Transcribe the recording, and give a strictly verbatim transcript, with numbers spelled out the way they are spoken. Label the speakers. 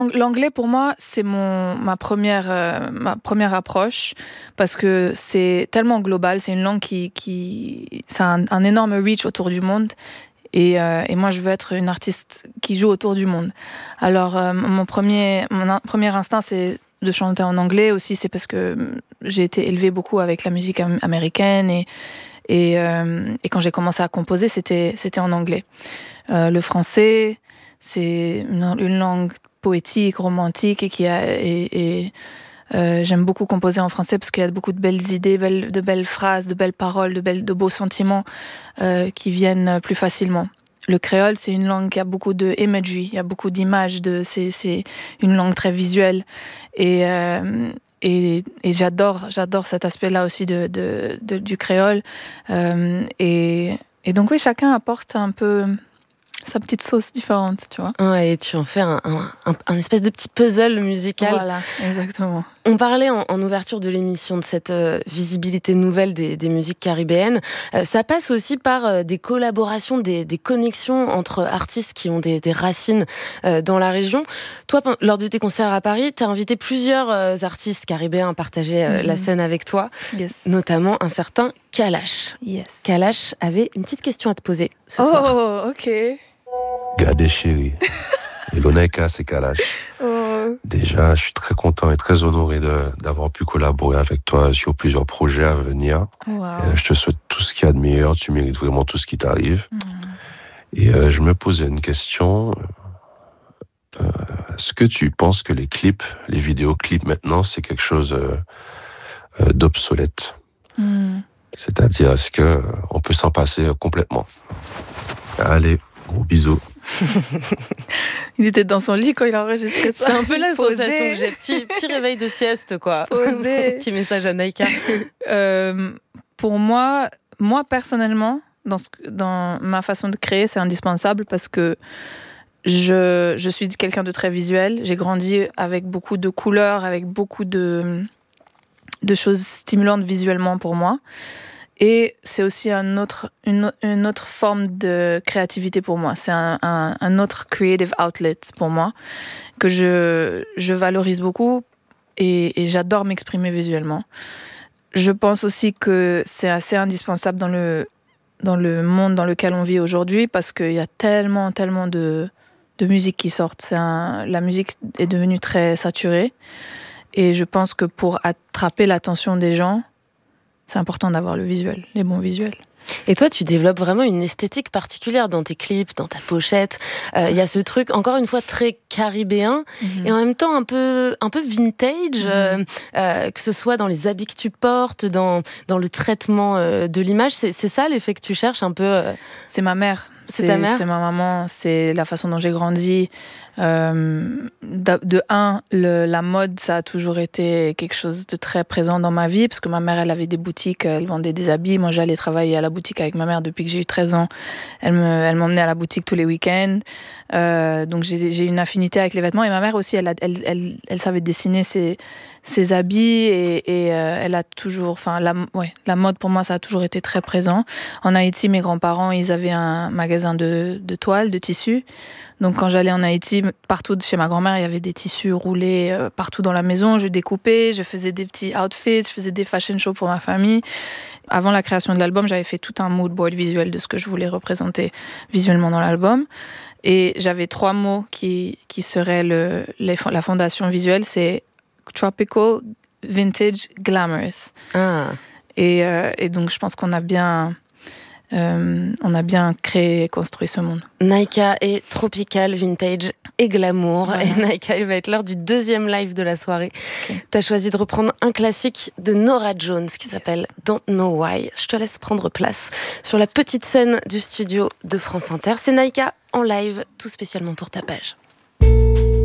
Speaker 1: L'anglais, pour moi, c'est mon, ma, première, euh, ma première approche parce que c'est tellement global. C'est une langue qui, qui ça a un, un énorme reach autour du monde. Et, euh, et moi, je veux être une artiste qui joue autour du monde. Alors, euh, mon, premier, mon in- premier instinct, c'est de chanter en anglais aussi. C'est parce que j'ai été élevée beaucoup avec la musique am- américaine. Et, et, euh, et quand j'ai commencé à composer, c'était, c'était en anglais. Euh, le français, c'est une, une langue poétique, romantique et qui a et, et euh, j'aime beaucoup composer en français parce qu'il y a beaucoup de belles idées, belles, de belles phrases, de belles paroles, de belles, de beaux sentiments euh, qui viennent plus facilement. Le créole, c'est une langue qui a beaucoup de imagery, il y a beaucoup d'images, de c'est c'est une langue très visuelle et euh, et, et j'adore j'adore cet aspect-là aussi de, de, de du créole euh, et et donc oui, chacun apporte un peu sa petite sauce différente, tu vois.
Speaker 2: Ouais, et tu en fais un, un, un, un espèce de petit puzzle musical.
Speaker 1: Voilà, exactement.
Speaker 2: On parlait en, en ouverture de l'émission de cette euh, visibilité nouvelle des, des musiques caribéennes. Euh, ça passe aussi par euh, des collaborations, des, des connexions entre artistes qui ont des, des racines euh, dans la région. Toi, lors de tes concerts à Paris, tu as invité plusieurs euh, artistes caribéens à partager euh, mm-hmm. la scène avec toi,
Speaker 1: yes.
Speaker 2: notamment un certain Kalash.
Speaker 1: Yes.
Speaker 2: Kalash avait une petite question à te poser ce
Speaker 1: oh,
Speaker 2: soir.
Speaker 1: Oh, ok.
Speaker 3: Gade chérie, Hello Naika, c'est Kalash.
Speaker 1: Oh.
Speaker 3: Déjà, je suis très content et très honoré de, d'avoir pu collaborer avec toi sur plusieurs projets à venir.
Speaker 1: Wow.
Speaker 3: Et, euh, je te souhaite tout ce qu'il y a de meilleur, tu mérites vraiment tout ce qui t'arrive. Mm. Et euh, je me posais une question. Euh, est-ce que tu penses que les clips, les vidéoclips maintenant, c'est quelque chose euh, euh, d'obsolète
Speaker 1: mm.
Speaker 3: C'est-à-dire, est-ce qu'on peut s'en passer complètement? Allez, gros bisous.
Speaker 1: Il était dans son lit quand il a enregistré ça.
Speaker 2: C'est un peu la Posé. Sensation que j'ai. Petit, petit réveil de sieste, quoi. Petit message à Naika.
Speaker 1: euh, pour moi, moi personnellement, dans, ce, dans ma façon de créer, c'est indispensable parce que je, je suis quelqu'un de très visuel. J'ai grandi avec beaucoup de couleurs, avec beaucoup de, de choses stimulantes visuellement pour moi. Et c'est aussi un autre, une, une autre forme de créativité pour moi. C'est un, un, un autre creative outlet pour moi que je, je valorise beaucoup et, et j'adore m'exprimer visuellement. Je pense aussi que c'est assez indispensable dans le, dans le monde dans lequel on vit aujourd'hui parce qu'il y a tellement, tellement de, de musique qui sortent. C'est un, la musique est devenue très saturée et je pense que pour attraper l'attention des gens, c'est important d'avoir le visuel, les bons visuels.
Speaker 2: Et toi, tu développes vraiment une esthétique particulière dans tes clips, dans ta pochette. Il euh, y a ce truc, encore une fois, très caribéen mm-hmm. et en même temps un peu, un peu vintage, mm-hmm. euh, euh, que ce soit dans les habits que tu portes, dans, dans le traitement euh, de l'image. C'est, c'est ça l'effet que tu cherches un peu euh...
Speaker 1: C'est ma mère.
Speaker 2: C'est, c'est ta mère?
Speaker 1: C'est ma maman, c'est la façon dont j'ai grandi. Euh, de un, le, la mode, ça a toujours été quelque chose de très présent dans ma vie, parce que ma mère, elle avait des boutiques, elle vendait des habits. Moi, j'allais travailler à la boutique avec ma mère depuis que j'ai eu treize ans. Elle, me, elle m'emmenait à la boutique tous les week-ends. Euh, donc, j'ai, j'ai une affinité avec les vêtements. Et ma mère aussi, elle, a, elle, elle, elle savait dessiner ses, ses habits et, et euh, elle a toujours... Enfin, la, ouais, la mode, pour moi, ça a toujours été très présent. En Haïti, mes grands-parents, ils avaient un magasin de, de toiles, de tissus. Donc, quand j'allais en Haïti, partout chez ma grand-mère, il y avait des tissus roulés euh, partout dans la maison. Je découpais, je faisais des petits outfits, je faisais des fashion shows pour ma famille. Avant la création de l'album, j'avais fait tout un mood board visuel de ce que je voulais représenter visuellement dans l'album. Et j'avais trois mots qui, qui seraient le, les, la fondation visuelle. C'est tropical, vintage, glamorous.
Speaker 2: Ah.
Speaker 1: Et, euh, et donc, je pense qu'on a bien... Euh, on a bien créé et construit ce monde.
Speaker 2: Naika est tropical, vintage et glamour.
Speaker 1: Voilà.
Speaker 2: Et Naika, il va être l'heure du deuxième live de la soirée. Okay. Tu as choisi de reprendre un classique de Norah Jones qui s'appelle Don't Know Why. Je te laisse prendre place sur la petite scène du studio de France Inter. C'est Naika en live, tout spécialement pour ta page.